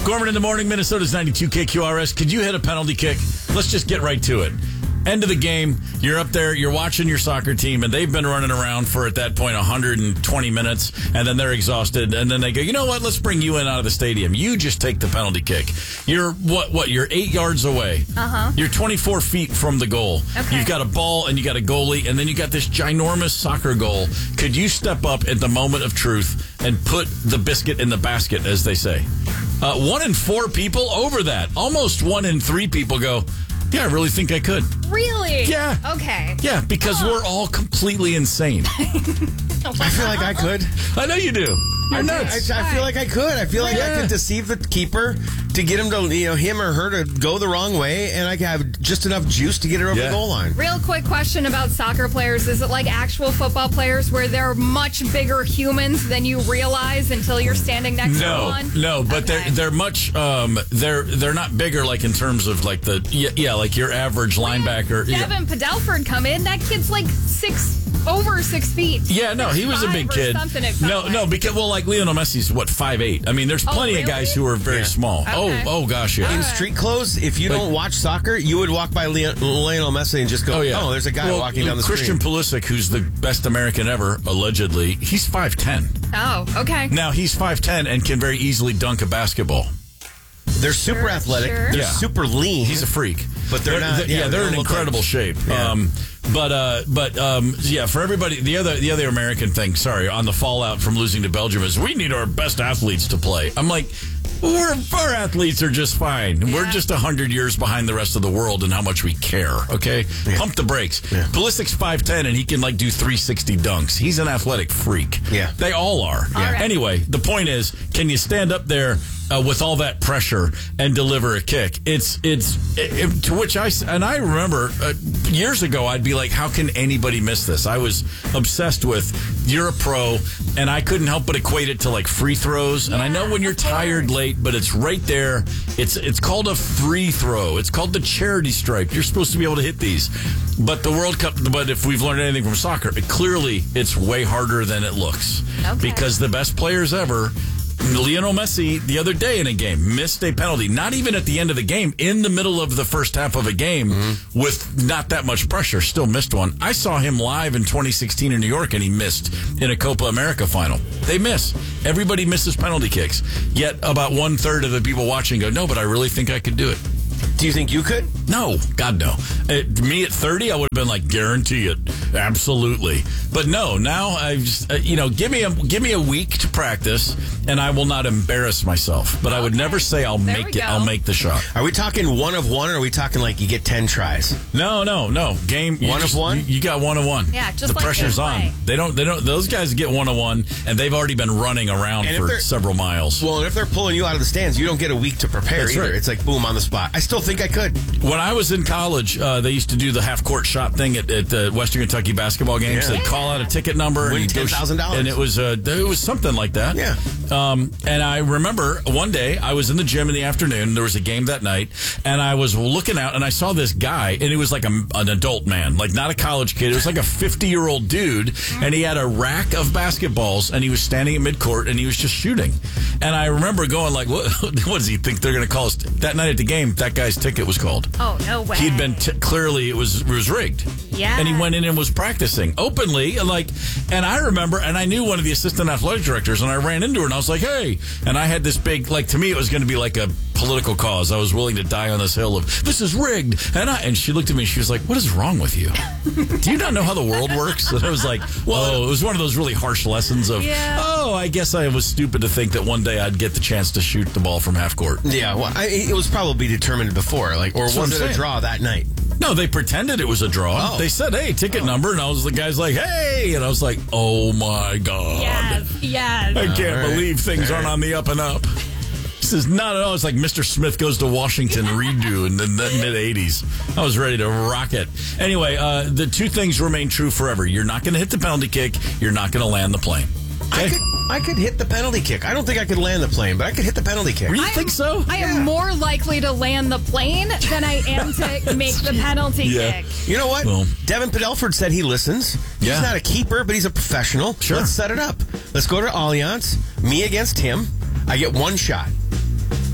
Gorman in the morning, Minnesota's 92 KQRS. Could you hit a penalty kick? Let's just get right to it. End of the game, you're up there, you're watching your soccer team, and they've been running around for, at that point, 120 minutes, and then they're exhausted, and then they go, you know what, let's bring you in out of the stadium. You just take the penalty kick. You're, you're 8 yards away. You're 24 feet from the goal. Okay. You've got a ball, and you got a goalie, and then you got this ginormous soccer goal. Could you step up at the moment of truth and put the biscuit in the basket, as they say? 1 in 4 people over that. Almost 1 in 3 people go, yeah, I really think I could. Really? Yeah. Okay. Yeah, because we're all completely insane. I feel like I could. I know you do. You're nuts. I feel like I could. I feel like I could deceive the keeper to get him to, him or her to go the wrong way, and I could have just enough juice to get her over the goal line. Real quick question about soccer players. Is it like actual football players where they're much bigger humans than you realize until you're standing next to one? No, but they're much they're not bigger like in terms of like like your average linebacker. Devin Padelford come in. That kid's like over 6 feet. Yeah, no, he was a big kid. No, because like Lionel Messi's 5'8". I mean, there's plenty of guys who are very small. Okay. Oh gosh, yeah. In street clothes, if you don't watch soccer, you would walk by Lionel Messi and just go, oh, there's a guy walking down the street. Christian Pulisic, who's the best American ever, allegedly, he's 5'10". Oh, okay. Now, he's 5'10" and can very easily dunk a basketball. They're super athletic. Sure. They're super lean. He's a freak. But they're not. They're in incredible shape. Yeah. For everybody, the other American thing, on the fallout from losing to Belgium is we need our best athletes to play. I'm like, our athletes are just fine. Yeah. We're just 100 years behind the rest of the world in how much we care, okay? Yeah. Pump the brakes. Yeah. Pulisic's 5'10", and he can, do 360 dunks. He's an athletic freak. Yeah. They all are. Yeah. Right. Anyway, the point is, can you stand up there with all that pressure and deliver a kick? To which I remember years ago, I'd be like, how can anybody miss this? I was obsessed with, you're a pro, and I couldn't help but equate it to free throws. And I know when you're tired late, but it's right there. It's called a free throw. It's called the charity stripe. You're supposed to be able to hit these. But the World Cup, but if we've learned anything from soccer, clearly it's way harder than it looks. Okay. Because the best players ever, Lionel Messi, the other day in a game, missed a penalty. Not even at the end of the game, in the middle of the first half of a game with not that much pressure, still missed one. I saw him live in 2016 in New York, and he missed in a Copa America final. They miss. Everybody misses penalty kicks. Yet about 1/3 of the people watching go, no, but I really think I could do it. Do you think you could? No, God, no. Me at 30, I would have been like, guarantee it. Absolutely. But no, now I've just, give me a week to practice and I will not embarrass myself. But I would never say I'll make the shot. Are we talking 1 of 1 or are we talking you get 10 tries? No. Game 1 of 1? You got 1 of 1. Yeah, just the pressure's on. They don't those guys get 1 of 1 and they've already been running around for several miles. Well, and if they're pulling you out of the stands, you don't get a week to prepare That's either. right. It's boom on the spot. I still think I could. When I was in college, they used to do the half-court shot thing at the Western Kentucky basketball games. Yeah. They'd call out a ticket number. Win and $10,000. And it was something like that. Yeah. And I remember one day, I was in the gym in the afternoon. There was a game that night. And I was looking out, and I saw this guy, and it was like an adult man, not a college kid. It was like a 50-year-old dude, and he had a rack of basketballs, and he was standing at midcourt, and he was just shooting. And I remember going what does he think they're going to call us? That night at the game, that guy's ticket was called. Oh, no way. He'd been clearly it was rigged. Yeah. And he went in and was practicing openly, and I remember, and I knew one of the assistant athletic directors, and I ran into her, and I was like, hey. And I had this big, to me, it was going to be like a political cause. I was willing to die on this hill of, this is rigged. And she looked at me, and she was like, what is wrong with you? Do you not know how the world works? And I was like, whoa. It was one of those really harsh lessons of, I guess I was stupid to think that one day I'd get the chance to shoot the ball from half court. Yeah, well, it was probably determined before, or was it a draw that night? No, they pretended it was a draw. Oh. They said, hey, ticket number. And the guy's like, hey. And I was like, oh, my God. Yes. I can't believe things aren't on the up and up. This is not at all. It's like Mr. Smith Goes to Washington redo in the mid-'80s. I was ready to rock it. Anyway, the two things remain true forever. You're not going to hit the penalty kick. You're not going to land the plane. Okay? I could hit the penalty kick. I don't think I could land the plane, but I could hit the penalty kick. You think so? I am more likely to land the plane than I am to make the penalty kick. You know what? Well, Devin Padelford said he listens. He's not a keeper, but he's a professional. Sure. Let's set it up. Let's go to Allianz. Me against him. I get 1 shot.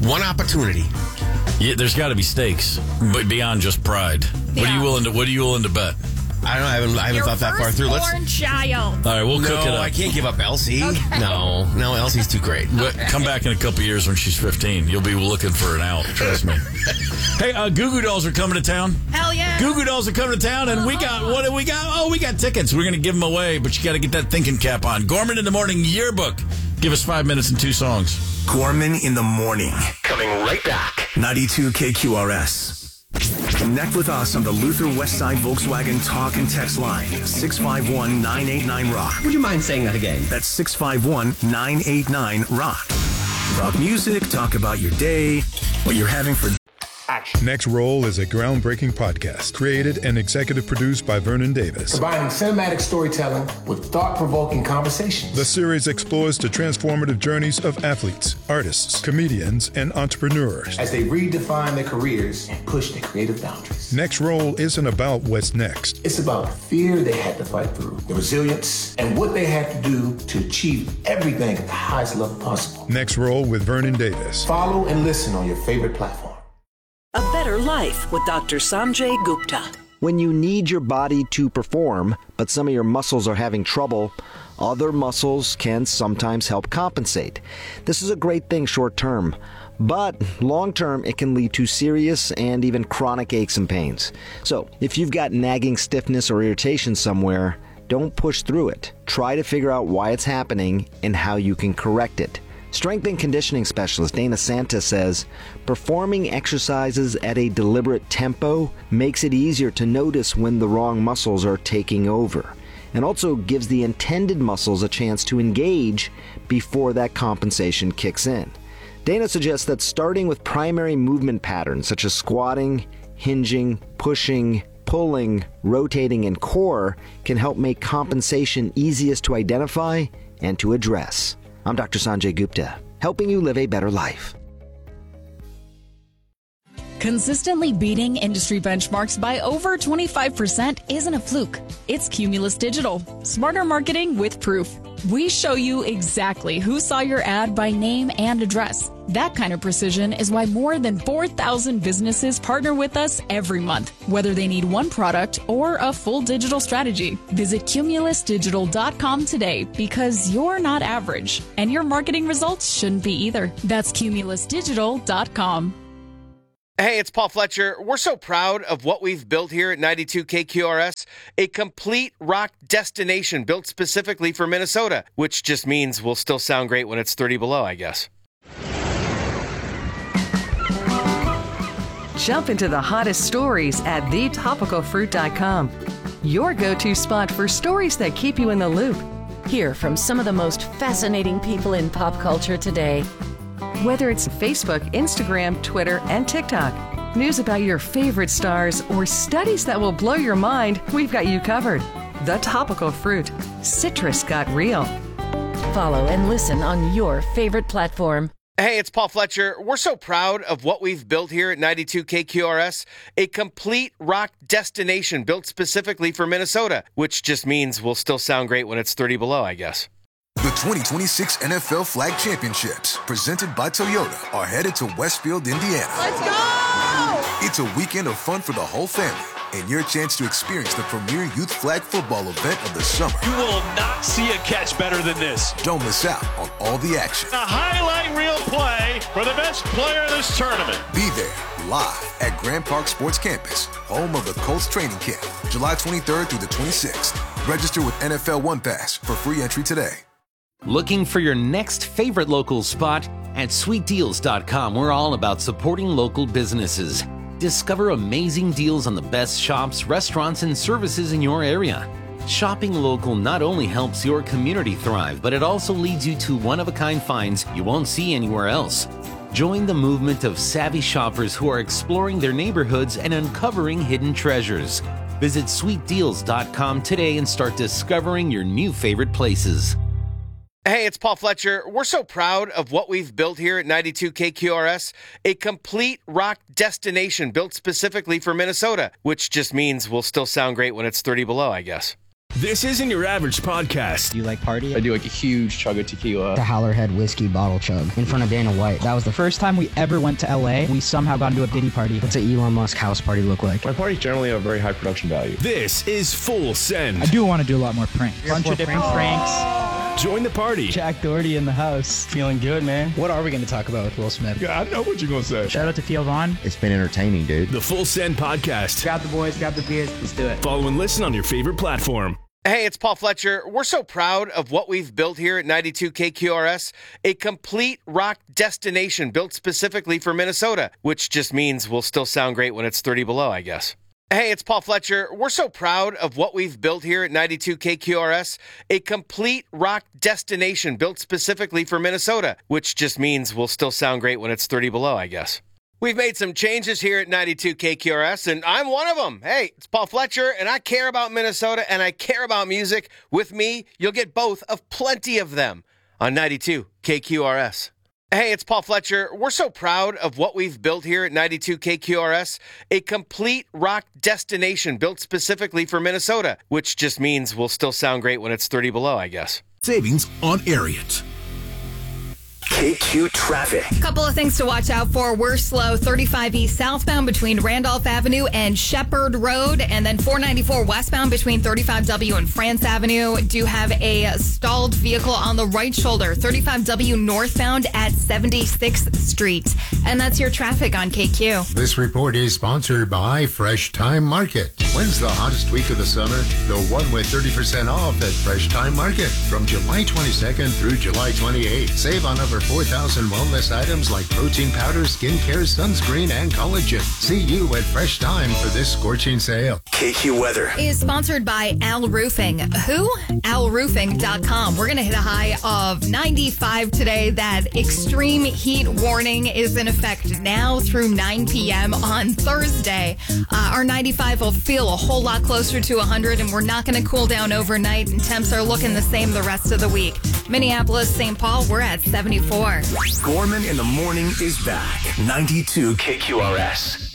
one opportunity. Yeah, there's got to be stakes, but beyond just pride. What are you willing to bet? I don't know. I haven't thought that far through. Firstborn child. All right, we'll cook it up. I can't give up Elsie. Okay. No, Elsie's too great. But come back in a couple years when she's 15. You'll be looking for an out. Trust me. Hey, Goo Goo Dolls are coming to town. Hell yeah. Goo Goo Dolls are coming to town, and we got, what do we got? Oh, we got tickets. We're going to give them away, but you got to get that thinking cap on. Gorman in the Morning Yearbook. Give us 5 minutes and 2 songs. Gorman in the Morning. Coming right back. 92 KQRS. Connect with us on the Luther Westside Volkswagen talk and text line, 651-989-ROCK. Would you mind saying that again? That's 651-989-ROCK. Talk music, talk about your day, what you're having for Next Roll is a groundbreaking podcast created and executive produced by Vernon Davis. Combining cinematic storytelling with thought-provoking conversations. The series explores the transformative journeys of athletes, artists, comedians, and entrepreneurs as they redefine their careers and push their creative boundaries. Next Roll isn't about what's next. It's about the fear they had to fight through, the resilience, and what they had to do to achieve everything at the highest level possible. Next Roll with Vernon Davis. Follow and listen on your favorite platform. A Better Life with Dr. Sanjay Gupta. When you need your body to perform, but some of your muscles are having trouble, other muscles can sometimes help compensate. This is a great thing short term, but long term it can lead to serious and even chronic aches and pains. So if you've got nagging stiffness or irritation somewhere, don't push through it. Try to figure out why it's happening and how you can correct it. Strength and conditioning specialist Dana Santa says, performing exercises at a deliberate tempo makes it easier to notice when the wrong muscles are taking over, and also gives the intended muscles a chance to engage before that compensation kicks in. Dana suggests that starting with primary movement patterns such as squatting, hinging, pushing, pulling, rotating, and core can help make compensation easiest to identify and to address. I'm Dr. Sanjay Gupta, helping you live a better life. Consistently beating industry benchmarks by over 25% isn't a fluke. It's Cumulus Digital. Smarter marketing with proof. We show you exactly who saw your ad by name and address. That kind of precision is why more than 4,000 businesses partner with us every month, whether they need one product or a full digital strategy. Visit cumulusdigital.com today because you're not average, and your marketing results shouldn't be either. That's cumulusdigital.com. Hey, it's Paul Fletcher. We're so proud of what we've built here at 92 KQRS, a complete rock destination built specifically for Minnesota, which just means we'll still sound great when it's 30 below, I guess. Jump into the hottest stories at thetopicalfruit.com. Your go-to spot for stories that keep you in the loop. Hear from some of the most fascinating people in pop culture today. Whether it's Facebook, Instagram, Twitter, and TikTok, news about your favorite stars, or studies that will blow your mind, we've got you covered. The Topical Fruit. Citrus got real. Follow and listen on your favorite platform. Hey, it's Paul Fletcher. We're so proud of what we've built here at 92 KQRS, a complete rock destination built specifically for Minnesota, which just means we'll still sound great when it's 30 below, I guess. The 2026 NFL Flag Championships, presented by Toyota, are headed to Westfield, Indiana. Let's go! It's a weekend of fun for the whole family and your chance to experience the premier youth flag football event of the summer. You will not see a catch better than this. Don't miss out on all the action. A highlight reel play for the best player of this tournament. Be there live at Grand Park Sports Campus, home of the Colts training camp, July 23rd through the 26th. Register with NFL One Pass for free entry today. Looking for your next favorite local spot? At sweetdeals.com, we're all about supporting local businesses. Discover amazing deals on the best shops, restaurants, and services in your area. Shopping local not only helps your community thrive, but it also leads you to one-of-a-kind finds you won't see anywhere else. Join the movement of savvy shoppers who are exploring their neighborhoods and uncovering hidden treasures. Visit sweetdeals.com today and start discovering your new favorite places. Hey, it's Paul Fletcher. We're so proud of what we've built here at 92 KQRS, a complete rock destination built specifically for Minnesota, which just means we'll still sound great when it's 30 below, I guess. This isn't your average podcast. You like party? I do like a huge chug of tequila. The Howlerhead whiskey bottle chug in front of Dana White. That was the first time we ever went to LA. We somehow got into a Diddy party. What's an Elon Musk house party look like? My parties generally have very high production value. This is Full Send. I do want to do a lot more pranks. A bunch of different pranks. Join the party. Jack Doherty in the house. Feeling good, man. What are we going to talk about with Will Smith? Yeah, I know what you're going to say. Shout out to Theo Vaughn. It's been entertaining, dude. The Full Send podcast. Grab the boys, grab the beers. Let's do it. Follow and listen on your favorite platform. Hey, it's Paul Fletcher. We're so proud of what we've built here at 92 KQRS, a complete rock destination built specifically for Minnesota, which just means we'll still sound great when it's 30 below, I guess. Hey, it's Paul Fletcher. We're so proud of what we've built here at 92 KQRS, a complete rock destination built specifically for Minnesota, which just means we'll still sound great when it's 30 below, I guess. We've made some changes here at 92 KQRS, and I'm one of them. Hey, it's Paul Fletcher, and I care about Minnesota, and I care about music. With me, you'll get both of plenty of them on 92 KQRS. Hey, it's Paul Fletcher. We're so proud of what we've built here at 92 KQRS, a complete rock destination built specifically for Minnesota, which just means we'll still sound great when it's 30 below, I guess. Savings on Ariat. KQ traffic. Couple of things to watch out for. We're slow 35 east southbound between Randolph Avenue and Shepherd Road, and then 494 westbound between 35W and France Avenue. Do have a stalled vehicle on the right shoulder, 35W northbound at 76th Street. And that's your traffic on KQ. This report is sponsored by Fresh Time Market. When's the hottest week of the summer? The one with 30% off at Fresh Time Market from July 22nd through July 28th. Save on over 4,000 wellness items like protein powder, skincare, sunscreen, and collagen. See you at Fresh Time for this scorching sale. KQ weather is sponsored by Al Roofing. Who? AlRoofing.com. We're going to hit a high of 95 today. That extreme heat warning is in effect now through 9 p.m. on Thursday. Our 95 will feel a whole lot closer to 100, and we're not going to cool down overnight, and temps are looking the same the rest of the week. Minneapolis, St. Paul, we're at 74. Gorman in the morning is back. 92 KQRS.